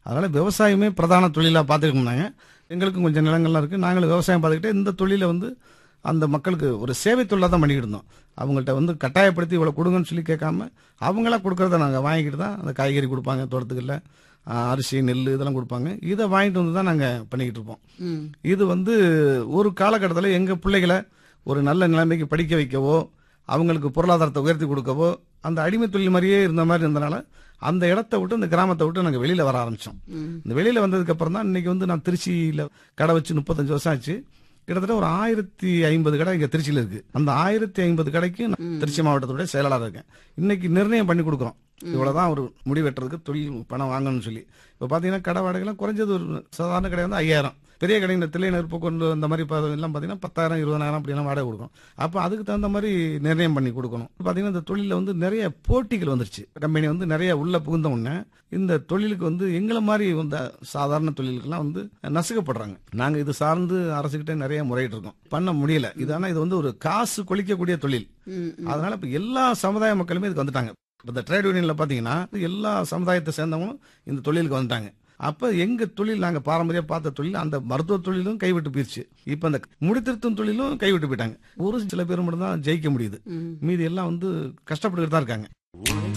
அதனால விவசாயமே பிரதான தொழிலாக பார்த்துக்கிட்டோம்னாங்க. எங்களுக்கும் கொஞ்சம் நிலங்கள்லாம் இருக்குது. நாங்களும் விவசாயம் பார்த்துக்கிட்டே இந்த தொழிலை வந்து அந்த மக்களுக்கு ஒரு சேவை தொழிலாக தான் பண்ணிக்கிட்டு இருந்தோம். அவங்கள்ட்ட வந்து கட்டாயப்படுத்தி இவ்வளோ கொடுங்கன்னு சொல்லி கேட்காம அவங்களா கொடுக்கறத நாங்கள் வாங்கிக்கிட்டு தான் அந்த காய்கறி கொடுப்பாங்க, தோட்டத்துக்குள்ள அரிசி நெல் இதெல்லாம் கொடுப்பாங்க. இதை வாங்கிட்டு வந்து தான் நாங்கள் பண்ணிக்கிட்டு இருப்போம். இது வந்து ஒரு காலகட்டத்தில் எங்கள் பிள்ளைகளை ஒரு நல்ல நிலைமைக்கு படிக்க வைக்கவோ அவங்களுக்கு பொருளாதாரத்தை உயர்த்தி கொடுக்கவோ அந்த அடிமை தொழில் மாதிரியே இருந்த மாதிரி இருந்தனால அந்த இடத்த விட்டு இந்த கிராமத்தை விட்டு நாங்கள் வெளியில வர ஆரம்பிச்சோம். இந்த வெளியில வந்ததுக்கு அப்புறம் தான் இன்னைக்கு வந்து நான் திருச்சியில கடை வச்சு 35 வருஷம் ஆச்சு. கிட்டத்தட்ட ஒரு 1050 கடை இங்க திருச்சியில இருக்கு. அந்த 1050 கடைக்கு நான் திருச்சி மாவட்டத்துடைய செயலாளர் இருக்கேன். இன்னைக்கு நிர்ணயம் பண்ணி கொடுக்குறோம். இவ்வளவுதான் ஒரு முடிவெட்டுறதுக்கு தொழில் பணம் வாங்கணும்னு சொல்லி. இப்ப பாத்தீங்கன்னா கடை வாடகைலாம் குறைஞ்சது ஒரு சாதாரண கடை வந்து 5000. பெரிய கடை இந்த தில்லை நெருப்பு கொண்டு அந்த மாதிரி எல்லாம் பாத்தீங்கன்னா 10,000 20,000 அப்படிலாம் வாடகை கொடுக்கும். அப்ப அதுக்கு தகுந்த மாதிரி நிர்ணயம் பண்ணி கொடுக்கணும். பாத்தீங்கன்னா இந்த தொழில வந்து நிறைய போட்டிகள் வந்துருச்சு. கம்பெனி வந்து நிறைய உள்ள புகுந்த உடனே இந்த தொழிலுக்கு வந்து எங்களை மாதிரி இந்த சாதாரண தொழிலுக்கெல்லாம் வந்து நசுக்கப்படுறாங்க. நாங்க இது சார்ந்து அரசுகிட்ட நிறைய முறையிட்டு இருக்கோம். பண்ண முடியல. இது வந்து ஒரு காசு கொளிக்கக்கூடிய தொழில். அதனால இப்ப எல்லா சமுதாய மக்களுமே இதுக்கு வந்துட்டாங்க. இந்த ட்ரேட் யூனியன்ல பாத்தீங்கன்னா எல்லா சமுதாயத்தை சேர்ந்தவங்களும் இந்த தொழிலுக்கு வந்துட்டாங்க. அப்ப எங்க தொழில் நாங்க பாரம்பரியம் பார்த்த தொழில் அந்த மருத்துவ தொழிலும் கைவிட்டு போயிருச்சு. இப்ப அந்த முடித்திருத்தும் தொழிலும் கைவிட்டு போயிட்டாங்க. ஒரு சில பேர் மட்டும் தான் ஜெயிக்க முடியுது. மீதி எல்லாம் வந்து கஷ்டப்பட்டுக்கிட்டு தான் இருக்காங்க.